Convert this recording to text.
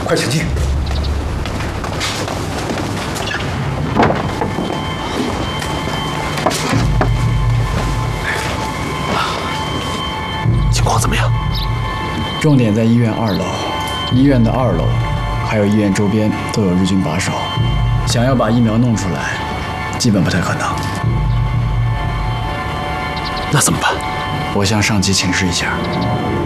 快请进。 情况怎么样？ 重点在医院2楼，医院的2楼，还有医院周边都有日军把守，想要把疫苗弄出来，基本不太可能。 那怎么办？ 我向上级请示一下。